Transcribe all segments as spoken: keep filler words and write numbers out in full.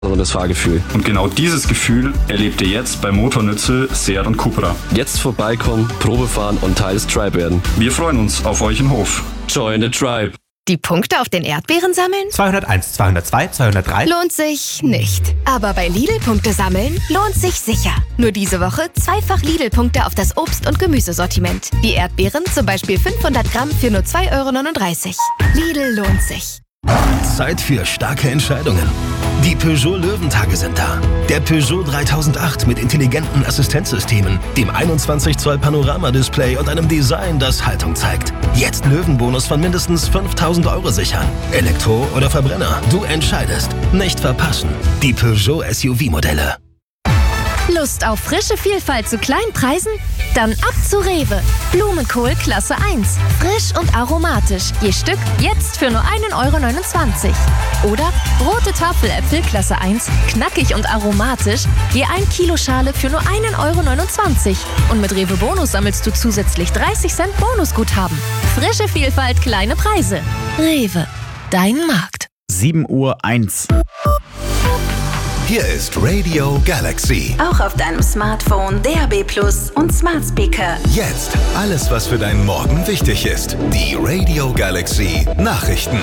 das Fahrgefühl. Und genau dieses Gefühl erlebt ihr jetzt bei Motornützel, Seat und Cupra. Jetzt vorbeikommen, Probe fahren und Teil des Tribe werden. Wir freuen uns auf euch im Hof. Join the Tribe. Die Punkte auf den Erdbeeren sammeln? zweihunderteins, zweihundertzwei, zweihundertdrei. Lohnt sich nicht. Aber bei Lidl Punkte sammeln lohnt sich sicher. Nur diese Woche zweifach Lidl-Punkte auf das Obst- und Gemüsesortiment. Die Erdbeeren zum Beispiel fünfhundert Gramm für nur zwei Euro neununddreißig. Lidl lohnt sich. Zeit für starke Entscheidungen. Die Peugeot Löwentage sind da. Der Peugeot dreitausendacht mit intelligenten Assistenzsystemen, dem einundzwanzig Zoll Panoramadisplay und einem Design, das Haltung zeigt. Jetzt Löwenbonus von mindestens fünftausend Euro sichern. Elektro oder Verbrenner, du entscheidest. Nicht verpassen. Die Peugeot S U V-Modelle. Lust auf frische Vielfalt zu kleinen Preisen? Dann ab zu Rewe. Blumenkohl Klasse eins. Frisch und aromatisch. Je Stück jetzt für nur ein Euro neunundzwanzig. Oder rote Tafeläpfel Klasse eins. Knackig und aromatisch. Je ein Kilo Schale für nur ein Euro neunundzwanzig. Und mit Rewe Bonus sammelst du zusätzlich dreißig Cent Bonusguthaben. Frische Vielfalt, kleine Preise. Rewe. Dein Markt. sieben Uhr eins. Hier ist Radio Galaxy. Auch auf deinem Smartphone, D A B Plus und Smart Speaker. Jetzt alles, was für deinen Morgen wichtig ist. Die Radio Galaxy Nachrichten.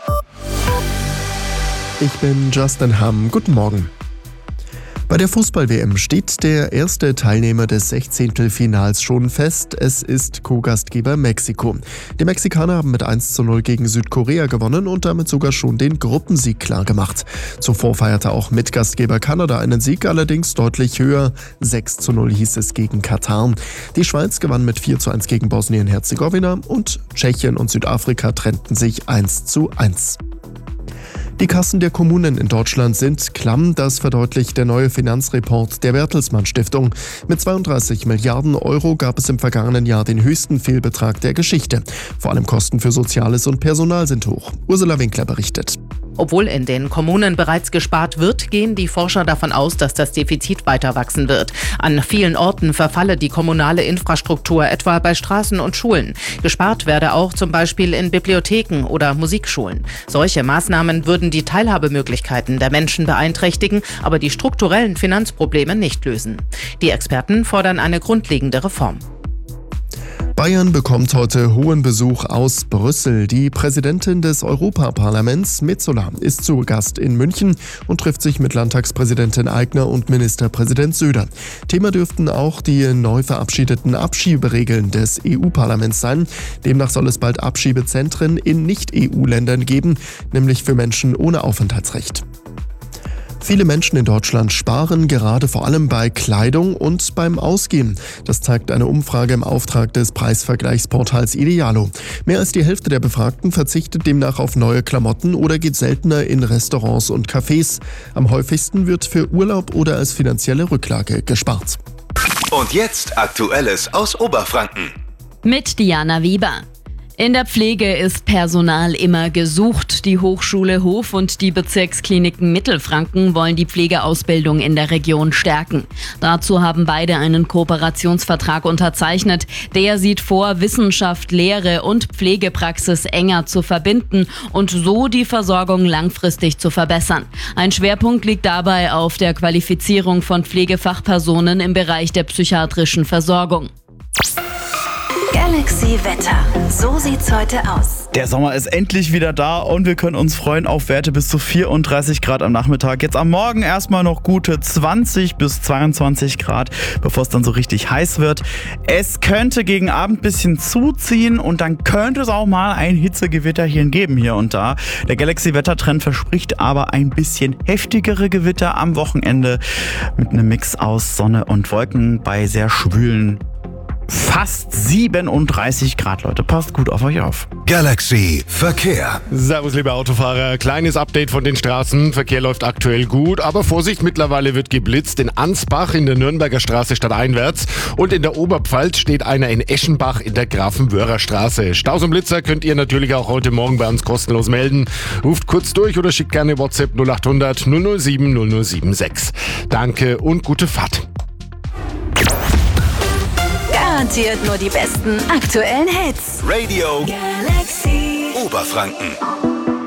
Ich bin Justin Hamm. Guten Morgen. Bei der Fußball-W M steht der erste Teilnehmer des Sechzehntelfinals schon fest. Es ist Co-Gastgeber Mexiko. Die Mexikaner haben mit eins zu null gegen Südkorea gewonnen und damit sogar schon den Gruppensieg klargemacht. Zuvor feierte auch Mitgastgeber Kanada einen Sieg, allerdings deutlich höher. sechs zu null hieß es gegen Katar. Die Schweiz gewann mit vier zu eins gegen Bosnien-Herzegowina und Tschechien und Südafrika trennten sich eins zu eins. Die Kassen der Kommunen in Deutschland sind klamm, das verdeutlicht der neue Finanzreport der Bertelsmann Stiftung. Mit zweiunddreißig Milliarden Euro gab es im vergangenen Jahr den höchsten Fehlbetrag der Geschichte. Vor allem Kosten für Soziales und Personal sind hoch. Ursula Winkler berichtet. Obwohl in den Kommunen bereits gespart wird, gehen die Forscher davon aus, dass das Defizit weiter wachsen wird. An vielen Orten verfalle die kommunale Infrastruktur, etwa bei Straßen und Schulen. Gespart werde auch zum Beispiel in Bibliotheken oder Musikschulen. Solche Maßnahmen würden die Teilhabemöglichkeiten der Menschen beeinträchtigen, aber die strukturellen Finanzprobleme nicht lösen. Die Experten fordern eine grundlegende Reform. Bayern bekommt heute hohen Besuch aus Brüssel. Die Präsidentin des Europaparlaments, Metsola, ist zu Gast in München und trifft sich mit Landtagspräsidentin Aigner und Ministerpräsident Söder. Thema dürften auch die neu verabschiedeten Abschieberegeln des E U-Parlaments sein. Demnach soll es bald Abschiebezentren in Nicht-E U-Ländern geben, nämlich für Menschen ohne Aufenthaltsrecht. Viele Menschen in Deutschland sparen gerade vor allem bei Kleidung und beim Ausgehen. Das zeigt eine Umfrage im Auftrag des Preisvergleichsportals Idealo. Mehr als die Hälfte der Befragten verzichtet demnach auf neue Klamotten oder geht seltener in Restaurants und Cafés. Am häufigsten wird für Urlaub oder als finanzielle Rücklage gespart. Und jetzt Aktuelles aus Oberfranken. Mit Diana Weber. In der Pflege ist Personal immer gesucht. Die Hochschule Hof und die Bezirkskliniken Mittelfranken wollen die Pflegeausbildung in der Region stärken. Dazu haben beide einen Kooperationsvertrag unterzeichnet. Der sieht vor, Wissenschaft, Lehre und Pflegepraxis enger zu verbinden und so die Versorgung langfristig zu verbessern. Ein Schwerpunkt liegt dabei auf der Qualifizierung von Pflegefachpersonen im Bereich der psychiatrischen Versorgung. Galaxy Wetter. So sieht's heute aus. Der Sommer ist endlich wieder da und wir können uns freuen auf Werte bis zu vierunddreißig Grad am Nachmittag. Jetzt am Morgen erstmal noch gute zwanzig bis zweiundzwanzig Grad, bevor es dann so richtig heiß wird. Es könnte gegen Abend ein bisschen zuziehen und dann könnte es auch mal ein Hitzegewitterchen geben hier und da. Der Galaxy-Wettertrend verspricht aber ein bisschen heftigere Gewitter am Wochenende mit einem Mix aus Sonne und Wolken bei sehr schwülen fast siebenunddreißig Grad, Leute. Passt gut auf euch auf. Galaxy Verkehr. Servus, liebe Autofahrer. Kleines Update von den Straßen. Verkehr läuft aktuell gut, aber Vorsicht, mittlerweile wird geblitzt. In Ansbach in der Nürnberger Straße stadteinwärts und in der Oberpfalz steht einer in Eschenbach in der Grafenwöhrer Straße. Staus und Blitzer könnt ihr natürlich auch heute Morgen bei uns kostenlos melden. Ruft kurz durch oder schickt gerne WhatsApp null acht hundert null null sieben null null sieben sechs. Danke und gute Fahrt. Garantiert nur die besten aktuellen Hits. Radio Galaxy Oberfranken.